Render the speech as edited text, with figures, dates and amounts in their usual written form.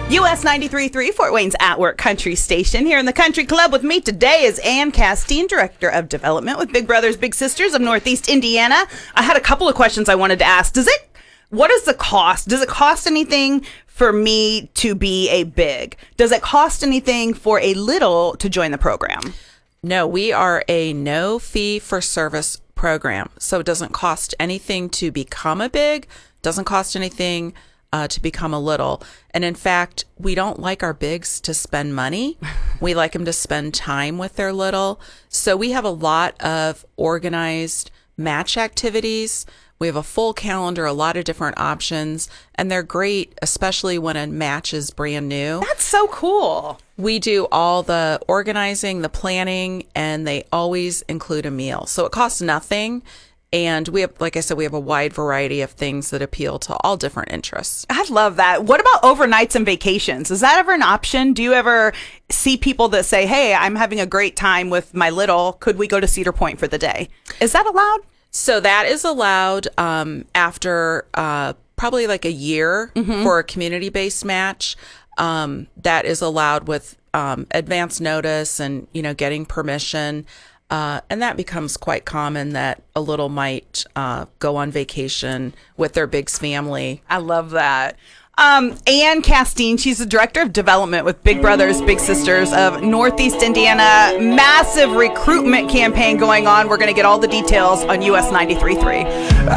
US 93.3, Fort Wayne's At Work Country Station. Here in the Country Club with me today is Ann Castine, Director of Development with Big Brothers Big Sisters of Northeast Indiana. I had a couple of questions I wanted to ask. What is the cost? Does it cost anything for me to be a big? Does it cost anything for a little to join the program? No, we are a no fee for service program. So it doesn't cost anything to become a big, doesn't cost anything to become a little. And in fact, we don't like our bigs to spend money. We like them to spend time with their little. So we have a lot of organized match activities. We have a full calendar, a lot of different options, and they're great, especially when a match is brand new. That's so cool. We do all the organizing, the planning, and they always include a meal. So it costs nothing. And we have, like I said, we have a wide variety of things that appeal to all different interests. I love that. What about overnights and vacations? Is that ever an option? Do you ever see people that say, hey, I'm having a great time with my little. Could we go to Cedar Point for the day? Is that allowed? So that is allowed after probably like a year for a community-based match. That is allowed with advance notice and, getting permission. And that becomes quite common that a little might go on vacation with their Big's family. I love that. Ann Castine, she's the Director of Development with Big Brothers Big Sisters of Northeast Indiana. Massive recruitment campaign going on. We're going to get all the details on US 93.3.